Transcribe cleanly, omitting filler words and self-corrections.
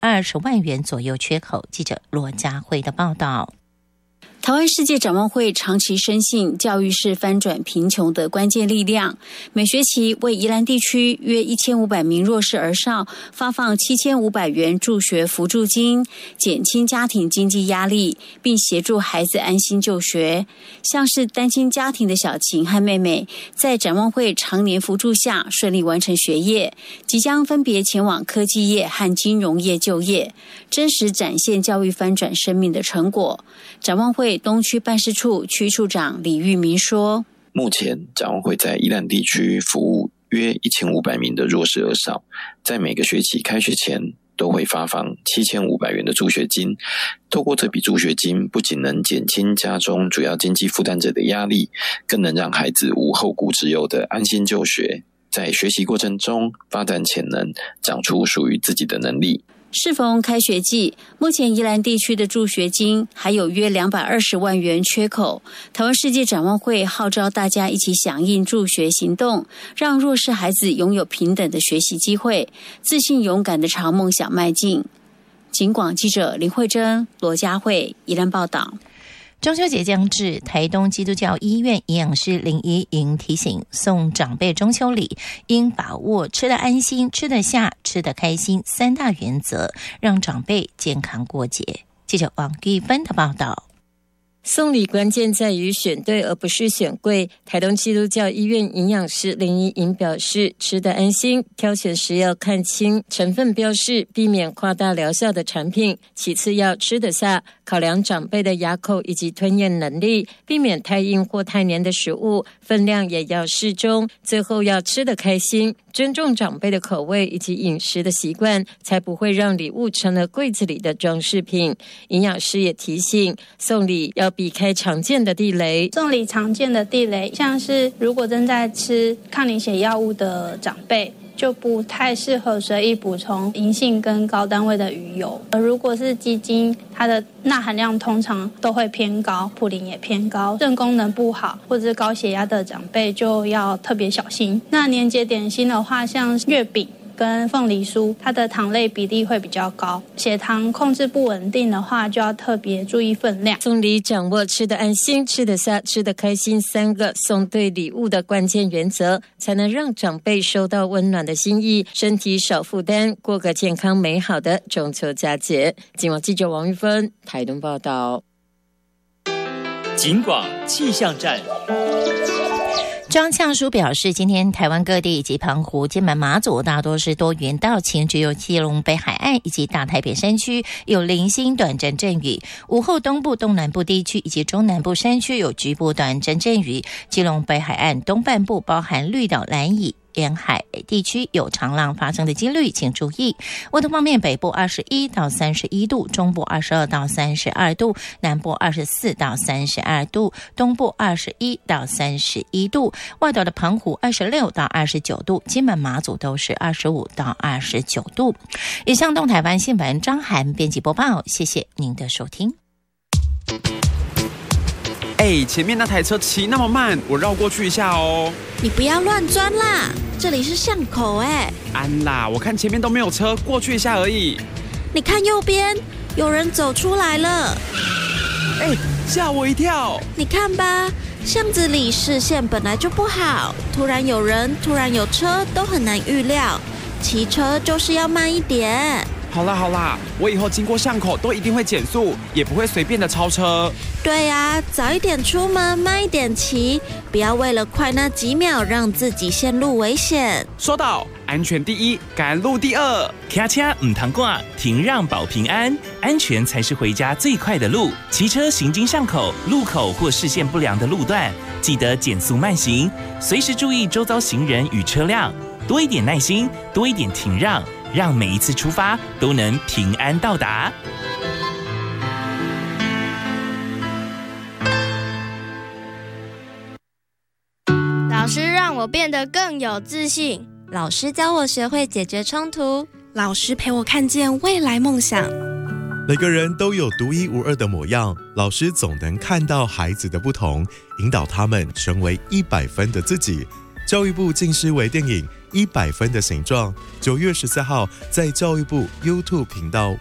20万元左右缺口。记者罗家慧的报道。 台湾世界展望会长期深信教育是翻转贫穷的关键力量，每学期为宜兰地区约1500名弱势儿少发放7500元助学扶助金，减轻家庭经济压力，并协助孩子安心就学。像是单亲家庭的小晴和妹妹，在展望会常年扶助下顺利完成学业，即将分别前往科技业和金融业就业，真实展现教育翻转生命的成果。展望会东区办事处区处长李玉明说， 目前展望会在宜兰地区服务约1500名的弱势儿少，在每个学期开学前都会发放7500元的助学金。透过这笔助学金，不仅能减轻家中主要经济负担者的压力，更能让孩子无后顾之忧的安心就学，在学习过程中发展潜能，长出属于自己的能力。 适逢开学季，目前宜兰地区的助学金还有约220万元缺口。台湾世界展望会号召大家一起响应助学行动，让弱势孩子拥有平等的学习机会，自信勇敢地朝梦想迈进。警广记者林慧珍、罗家慧宜兰报道。 中秋节将至，台东基督教医院营养师林怡莹提醒，送长辈中秋礼应把握吃得安心、吃得下、吃得开心3大原则，让长辈健康过节。记者王玉芬的报道。 送礼关键在于选对而不是选贵。台东基督教医院营养师林怡莹表示，吃得安心，挑选时要看清成分标示，避免夸大疗效的产品。其次要吃得下，考量长辈的牙口以及吞咽能力，避免太硬或太黏的食物，分量也要适中。最后要吃得开心，尊重长辈的口味以及饮食的习惯，才不会让礼物成了柜子里的装饰品。营养师也提醒，送礼要避开常见的地雷。 送礼常见的地雷，像是如果正在吃抗凝血药物的长辈，就不太适合随意补充银杏跟高单位的鱼油。如果是鸡精，它的钠含量通常都会偏高，普林也偏高，肾功能不好或者是高血压的长辈就要特别小心。那年节点心的话，像月饼跟凤梨酥，它的糖类比例会比较高，血糖控制不稳定的话，就要特别注意分量。 送礼掌握吃得安心、吃得下、吃得开心3个送对礼物的关键原则，才能让长辈收到温暖的心意，身体少负担，过个健康美好的中秋佳节。警广记者王玉芬台东报道。 警广气象站。 张呛书表示，今天台湾各地以及澎湖、金门、马祖大多是多云到晴，只有基隆北海岸以及大台北山区有零星短暂阵雨。午后东部、东南部地区以及中南部山区有局部短暂阵雨。基隆北海岸东半部包含绿岛、兰屿沿海地区有长浪发生的几率，请注意。温度方面，北部21到31度，中部22到32度，南部24到32度，东部21到31度，外岛的澎湖26到29度，金门、马祖都是25到29度。以上东台湾新闻，张涵编辑播报，谢谢您的收听。 前面那台车骑那么慢，我绕过去一下哦。 你不要乱钻啦，这里是巷口安啦，我看前面都没有车，过去一下而已。 你看右边，有人走出来了。 吓我一跳。 你看吧，巷子里视线本来就不好，突然有人，突然有车，都很难预料。骑车就是要慢一点。 好啦，我以后经过巷口都一定会减速，也不会随便的超车。 对啊，早一点出门，慢一点骑，不要为了快那几秒让自己陷入危险。 说到安全第一，赶路第二。 咔嚓唔通挂，停让保平安，安全才是回家最快的路。骑车行经巷口、路口或视线不良的路段，记得减速慢行，随时注意周遭行人与车辆，多一点耐心，多一点停让，让每一次出发都能平安到达。 老师让我变得更有自信， 老师教我学会解决冲突， 老师陪我看见未来梦想。 每个人都有独一无二的模样，老师总能看到孩子的不同，引导他们成为100分的自己。 教育部近视微电影100分的形状，9月14号在教育部 YouTube 频道